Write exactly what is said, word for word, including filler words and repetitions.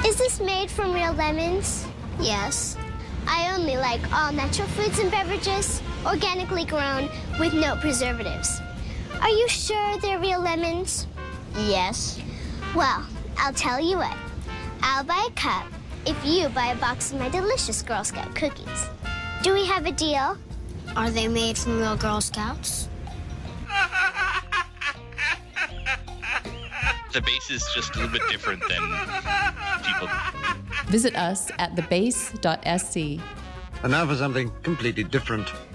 Is this made from real lemons? Yes. I only like all natural foods and beverages, organically grown, with no preservatives. Are you sure they're real lemons? Yes. Well, I'll tell you what. I'll buy a cup if you buy a box of my delicious Girl Scout cookies. Do we have a deal? Are they made from real Girl Scouts? The base is just a little bit different than people. Visit us at the base dot s c. And now for something completely different.